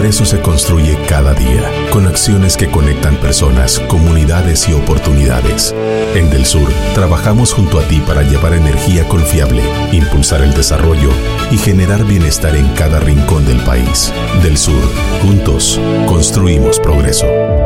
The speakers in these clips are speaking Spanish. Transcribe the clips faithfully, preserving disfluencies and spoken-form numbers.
progreso se construye cada día, con acciones que conectan personas, comunidades y oportunidades. En Del Sur, trabajamos junto a ti para llevar energía confiable, impulsar el desarrollo y generar bienestar en cada rincón del país. Del Sur, juntos, construimos progreso.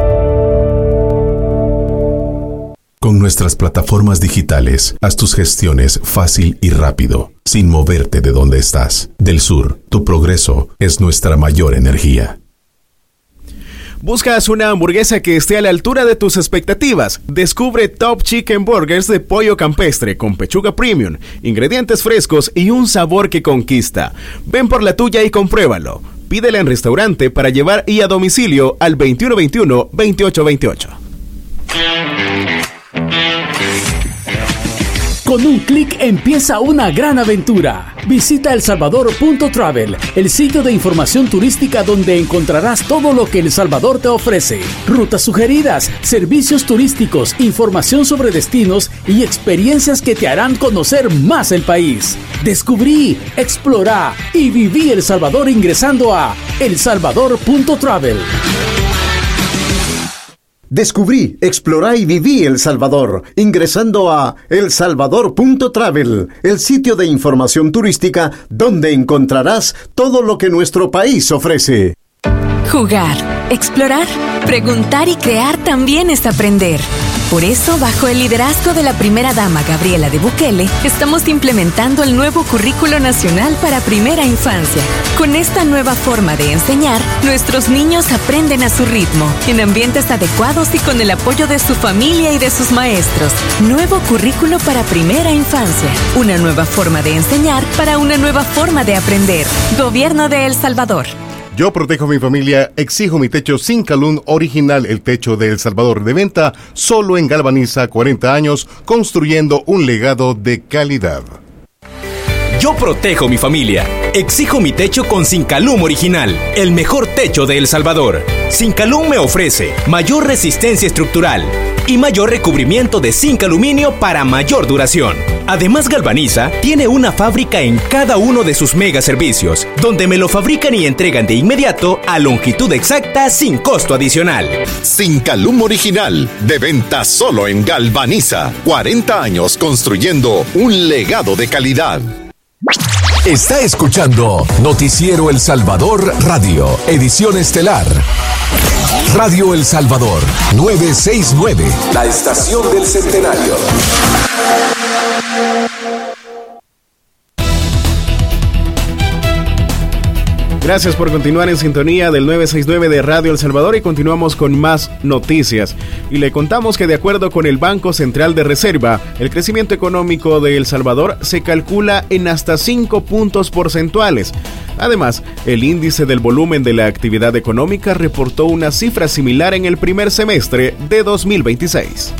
Con nuestras plataformas digitales, haz tus gestiones fácil y rápido, sin moverte de donde estás. Del Sur, tu progreso es nuestra mayor energía. ¿Buscas una hamburguesa que esté a la altura de tus expectativas? Descubre Top Chicken Burgers de pollo campestre con pechuga premium, ingredientes frescos y un sabor que conquista. Ven por la tuya y compruébalo. Pídela en restaurante para llevar y a domicilio al veintiuno veintiuno, veintiocho veintiocho. Con un clic empieza una gran aventura. Visita el salvador punto travel, el sitio de información turística donde encontrarás todo lo que El Salvador te ofrece. Rutas sugeridas, servicios turísticos, información sobre destinos y experiencias que te harán conocer más el país. Descubrí, explorá y viví El Salvador ingresando a el salvador punto travel. Descubrí, explorá y viví El Salvador, ingresando a el salvador punto travel, el sitio de información turística donde encontrarás todo lo que nuestro país ofrece. Jugar, explorar, preguntar y crear también es aprender. Por eso, bajo el liderazgo de la primera dama Gabriela de Bukele, estamos implementando el nuevo Currículo Nacional para Primera Infancia. Con esta nueva forma de enseñar, nuestros niños aprenden a su ritmo, en ambientes adecuados y con el apoyo de su familia y de sus maestros. Nuevo Currículo para Primera Infancia. Una nueva forma de enseñar para una nueva forma de aprender. Gobierno de El Salvador. Yo protejo a mi familia, exijo mi techo Sincalum original, el techo de El Salvador, de venta solo en Galvaniza, cuarenta años, construyendo un legado de calidad. Yo protejo mi familia, exijo mi techo con Sincalum original, el mejor techo de El Salvador. Sincalum me ofrece mayor resistencia estructural y mayor recubrimiento de zinc aluminio para mayor duración. Además, Galvaniza tiene una fábrica en cada uno de sus mega servicios, donde me lo fabrican y entregan de inmediato a longitud exacta sin costo adicional. Sincalum original, de venta solo en Galvaniza. cuarenta años construyendo un legado de calidad. Está escuchando Noticiero El Salvador Radio, edición estelar. Radio El Salvador, novecientos sesenta y nueve, la estación del centenario. Gracias por continuar en sintonía del novecientos sesenta y nueve de Radio El Salvador y continuamos con más noticias. Y le contamos que de acuerdo con el Banco Central de Reserva, el crecimiento económico de El Salvador se calcula en hasta cinco puntos porcentuales. Además, el índice del volumen de la actividad económica reportó una cifra similar en el primer semestre de dos mil veintiséis.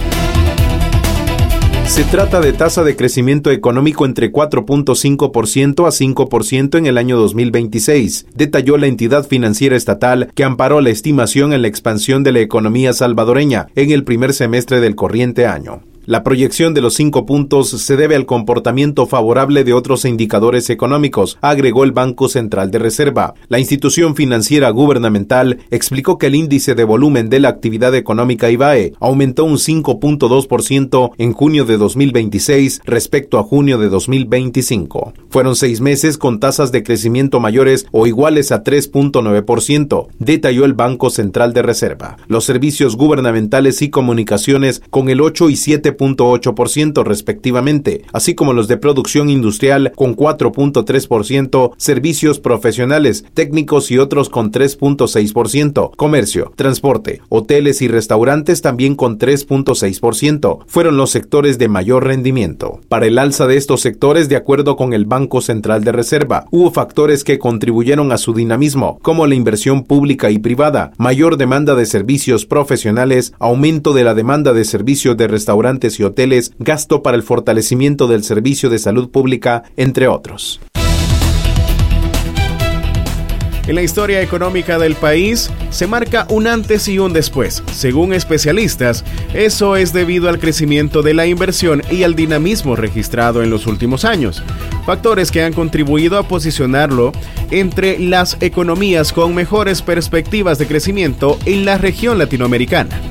Se trata de tasa de crecimiento económico entre cuatro punto cinco por ciento a cinco por ciento en el año dos mil veintiséis, detalló la entidad financiera estatal que amparó la estimación en la expansión de la economía salvadoreña en el primer semestre del corriente año. La proyección de los cinco puntos se debe al comportamiento favorable de otros indicadores económicos, agregó el Banco Central de Reserva. La institución financiera gubernamental explicó que el índice de volumen de la actividad económica I V A E aumentó un cinco punto dos por ciento en junio de dos mil veintiséis respecto a junio de dos mil veinticinco. Fueron seis meses con tasas de crecimiento mayores o iguales a tres punto nueve por ciento, detalló el Banco Central de Reserva. Los servicios gubernamentales y comunicaciones con el ocho y siete punto ocho por ciento respectivamente, así como los de producción industrial con cuatro punto tres por ciento, servicios profesionales, técnicos y otros con tres punto seis por ciento, comercio, transporte, hoteles y restaurantes también con tres punto seis por ciento, fueron los sectores de mayor rendimiento. Para el alza de estos sectores, de acuerdo con el Banco Central de Reserva, hubo factores que contribuyeron a su dinamismo, como la inversión pública y privada, mayor demanda de servicios profesionales, aumento de la demanda de servicios de restaurantes y hoteles, gasto para el fortalecimiento del servicio de salud pública, entre otros. En la historia económica del país se marca un antes y un después. Según especialistas, eso es debido al crecimiento de la inversión y al dinamismo registrado en los últimos años, factores que han contribuido a posicionarlo entre las economías con mejores perspectivas de crecimiento en la región latinoamericana.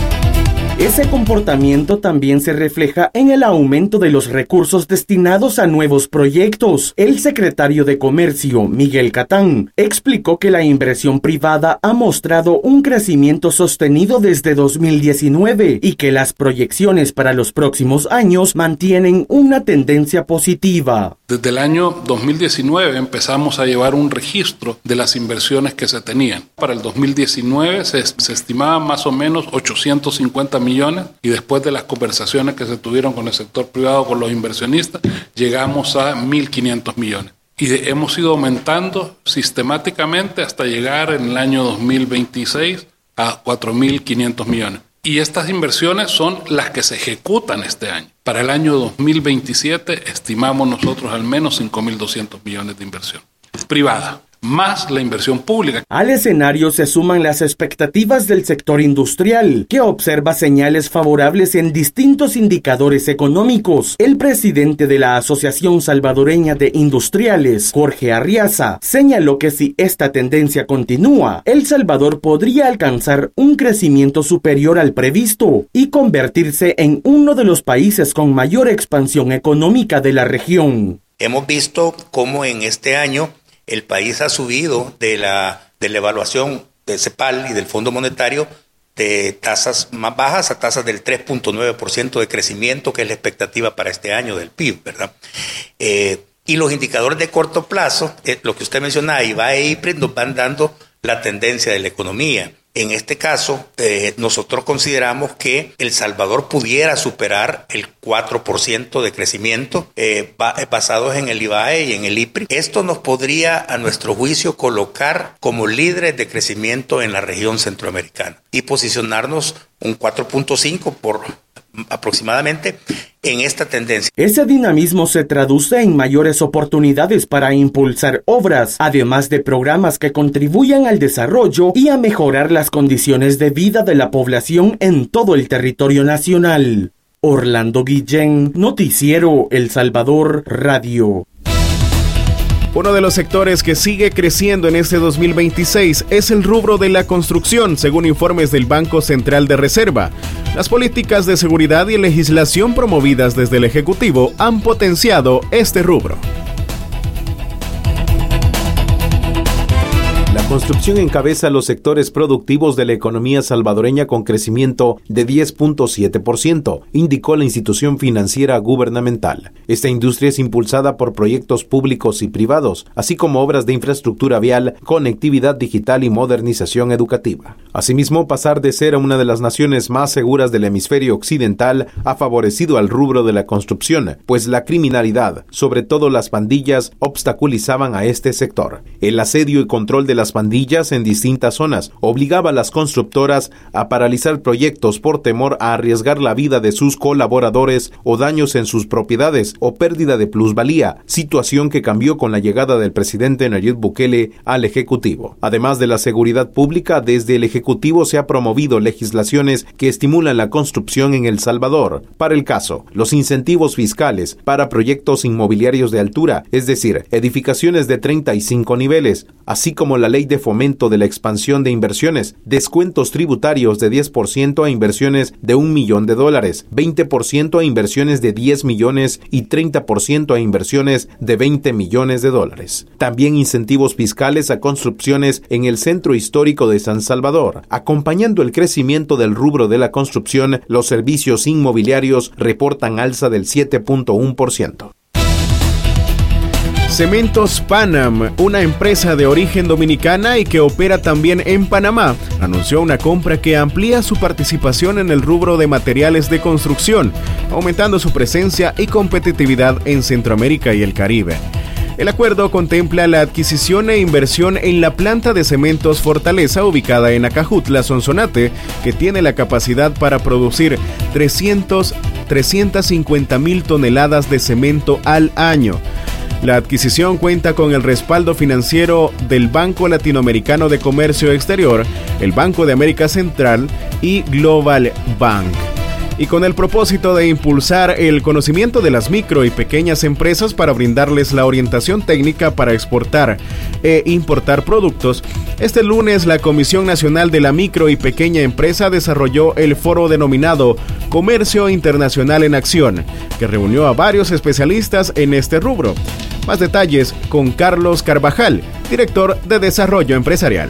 Ese comportamiento también se refleja en el aumento de los recursos destinados a nuevos proyectos. El secretario de Comercio, Miguel Catán, explicó que la inversión privada ha mostrado un crecimiento sostenido desde dos mil diecinueve y que las proyecciones para los próximos años mantienen una tendencia positiva. Desde el año dos mil diecinueve empezamos a llevar un registro de las inversiones que se tenían. Para el dos mil diecinueve se, se estimaban más o menos ochocientos cincuenta millones y después de las conversaciones que se tuvieron con el sector privado, con los inversionistas, llegamos a mil quinientos millones. Y de, hemos ido aumentando sistemáticamente hasta llegar en el año dos mil veintiséis a cuatro mil quinientos millones. Y estas inversiones son las que se ejecutan este año. Para el año dos mil veintisiete estimamos nosotros al menos cinco mil doscientos millones de inversión privada, más la inversión pública. Al escenario se suman las expectativas del sector industrial, que observa señales favorables en distintos indicadores económicos. El presidente de la Asociación Salvadoreña de Industriales, Jorge Arriaza, señaló que si esta tendencia continúa, El Salvador podría alcanzar un crecimiento superior al previsto y convertirse en uno de los países con mayor expansión económica de la región. Hemos visto cómo en este año el país ha subido de la, de la evaluación del CEPAL y del Fondo Monetario de tasas más bajas a tasas del tres punto nueve por ciento de crecimiento, que es la expectativa para este año del P I B, ¿verdad? Eh, y los indicadores de corto plazo, eh, lo que usted mencionaba, I V A e I P R E, nos van dando la tendencia de la economía. En este caso, eh, nosotros consideramos que El Salvador pudiera superar el cuatro por ciento de crecimiento eh, basados en el I V A e y en el I P R I. Esto nos podría, a nuestro juicio, colocar como líderes de crecimiento en la región centroamericana y posicionarnos un cuatro punto cinco por aproximadamente en esta tendencia. Ese dinamismo se traduce en mayores oportunidades para impulsar obras, además de programas que contribuyan al desarrollo y a mejorar las condiciones de vida de la población en todo el territorio nacional. Orlando Guillén, Noticiero El Salvador Radio. Uno de los sectores que sigue creciendo en este dos mil veintiséis es el rubro de la construcción, según informes del Banco Central de Reserva. Las políticas de seguridad y legislación promovidas desde el Ejecutivo han potenciado este rubro. La construcción encabeza los sectores productivos de la economía salvadoreña con crecimiento de diez punto siete por ciento, indicó la institución financiera gubernamental. Esta industria es impulsada por proyectos públicos y privados, así como obras de infraestructura vial, conectividad digital y modernización educativa. Asimismo, pasar de ser una de las naciones más seguras del hemisferio occidental ha favorecido al rubro de la construcción, pues la criminalidad, sobre todo las pandillas, obstaculizaban a este sector. El asedio y control de las pandillas en distintas zonas obligaba a las constructoras a paralizar proyectos por temor a arriesgar la vida de sus colaboradores o daños en sus propiedades o pérdida de plusvalía, situación que cambió con la llegada del presidente Nayib Bukele al Ejecutivo. Además de la seguridad pública, desde el Ejecutivo se ha promovido legislaciones que estimulan la construcción en El Salvador. Para el caso, los incentivos fiscales para proyectos inmobiliarios de altura, es decir, edificaciones de treinta y cinco niveles, así como la ley de fomento de la expansión de inversiones, descuentos tributarios de diez por ciento a inversiones de un millón de dólares, veinte por ciento a inversiones de diez millones y treinta por ciento a inversiones de veinte millones de dólares. También incentivos fiscales a construcciones en el centro histórico de San Salvador. Acompañando el crecimiento del rubro de la construcción, los servicios inmobiliarios reportan alza del siete punto uno por ciento. Cementos Panam, una empresa de origen dominicana y que opera también en Panamá, anunció una compra que amplía su participación en el rubro de materiales de construcción, aumentando su presencia y competitividad en Centroamérica y el Caribe. El acuerdo contempla la adquisición e inversión en la planta de cementos Fortaleza ubicada en Acajutla, Sonsonate, que tiene la capacidad para producir trescientas cincuenta mil toneladas de cemento al año. La adquisición cuenta con el respaldo financiero del Banco Latinoamericano de Comercio Exterior, el Banco de América Central y Global Bank, y con el propósito de impulsar el conocimiento de las micro y pequeñas empresas para brindarles la orientación técnica para exportar e importar productos. Este lunes, la Comisión Nacional de la Micro y Pequeña Empresa desarrolló el foro denominado Comercio Internacional en Acción, que reunió a varios especialistas en este rubro. Más detalles con Carlos Carvajal, director de Desarrollo Empresarial.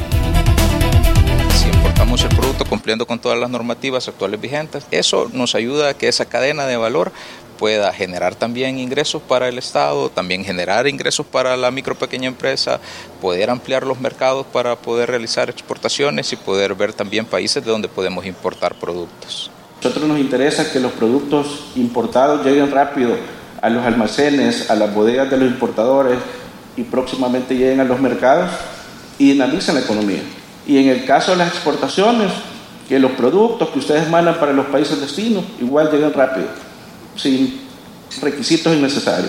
El producto cumpliendo con todas las normativas actuales vigentes. Eso nos ayuda a que esa cadena de valor pueda generar también ingresos para el Estado, también generar ingresos para la micro pequeña empresa, poder ampliar los mercados para poder realizar exportaciones y poder ver también países de donde podemos importar productos. A nosotros nos interesa que los productos importados lleguen rápido a los almacenes, a las bodegas de los importadores y próximamente lleguen a los mercados y dinalicen la economía. Y en el caso de las exportaciones, que los productos que ustedes mandan para los países destinos igual lleguen rápido, sin requisitos innecesarios.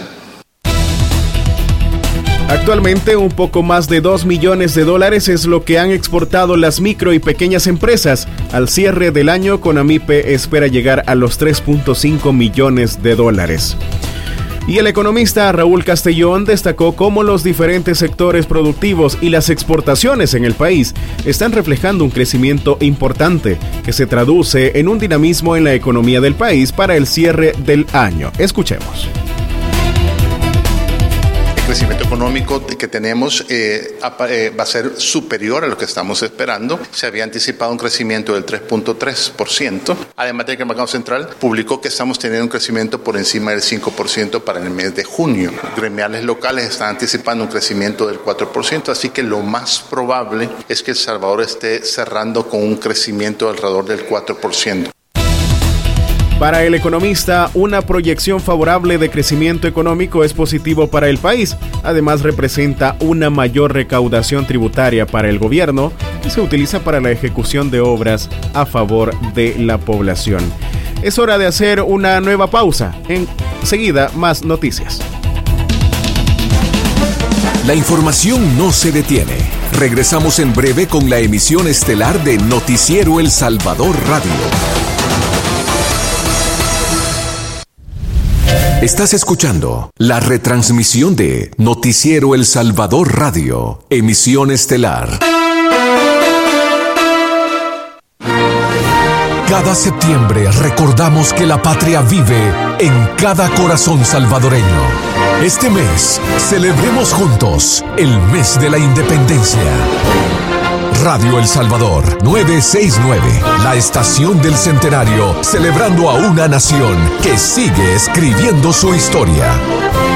Actualmente, un poco más de dos millones de dólares es lo que han exportado las micro y pequeñas empresas. Al cierre del año, Conamipe espera llegar a los tres punto cinco millones de dólares. Y el economista Raúl Castellón destacó cómo los diferentes sectores productivos y las exportaciones en el país están reflejando un crecimiento importante que se traduce en un dinamismo en la economía del país para el cierre del año. Escuchemos. El crecimiento económico que tenemos eh, va a ser superior a lo que estamos esperando. Se había anticipado un crecimiento del tres punto tres por ciento. Además de que el Banco Central publicó que estamos teniendo un crecimiento por encima del cinco por ciento para el mes de junio. Gremiales locales están anticipando un crecimiento del cuatro por ciento, así que lo más probable es que El Salvador esté cerrando con un crecimiento alrededor del cuatro por ciento. Para el economista, una proyección favorable de crecimiento económico es positivo para el país. Además, representa una mayor recaudación tributaria para el gobierno que se utiliza para la ejecución de obras a favor de la población. Es hora de hacer una nueva pausa. Enseguida, más noticias. La información no se detiene. Regresamos en breve con la emisión estelar de Noticiero El Salvador Radio. Estás escuchando la retransmisión de Noticiero El Salvador Radio, emisión estelar. Cada septiembre recordamos que la patria vive en cada corazón salvadoreño. Este mes, celebremos juntos el mes de la independencia. Radio El Salvador novecientos sesenta y nueve, la estación del centenario, celebrando a una nación que sigue escribiendo su historia.